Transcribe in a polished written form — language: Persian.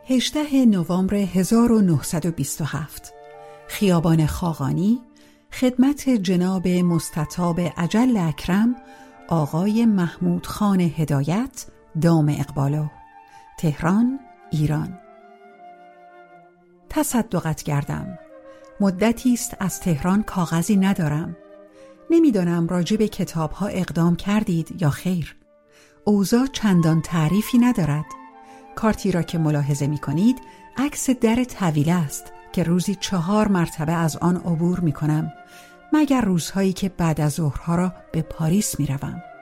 18 نوامبر 1927 خیابان خاقانی، خدمت جناب مستطاب اجل اکرم آقای محمود خان هدایت دام اقباله، تهران، ایران. تصدقت کردم. مدتی است از تهران کاغذی ندارم. نمیدانم راجع به کتاب‌ها اقدام کردید یا خیر. اوضاع چندان تعریفی ندارد. کارتی را که ملاحظه می‌کنید عکس در طویله است که روزی 4 مرتبه از آن عبور می‌کنم، مگر روزهایی که بعد از ظهرها را به پاریس می‌روم.